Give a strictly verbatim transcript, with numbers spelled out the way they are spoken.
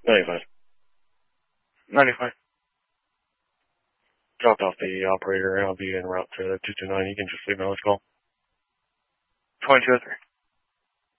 ninety-five. ninety-five. Dropped off the operator and I'll be en route to two two nine. You can just leave my last call. twenty-two oh three.